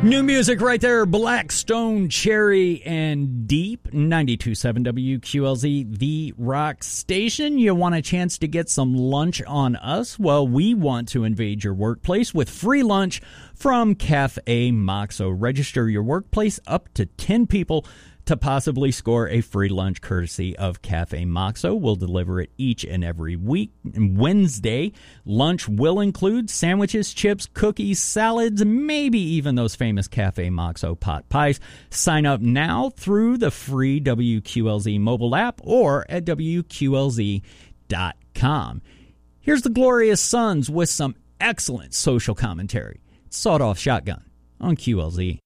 New music right there, Black Stone Cherry and Deep, 92.7 WQLZ, the rock station. You want a chance to get some lunch on us? Well, we want to invade your workplace with free lunch from Cafe Moxo. Register your workplace up to 10 people to possibly score a free lunch courtesy of Cafe Moxo. We'll deliver it each and every week. Wednesday, lunch will include sandwiches, chips, cookies, salads, maybe even those famous Cafe Moxo pot pies. Sign up now through the free WQLZ mobile app or at WQLZ.com. Here's the Glorious Sons with some excellent social commentary. Sawed Off Shotgun on QLZ.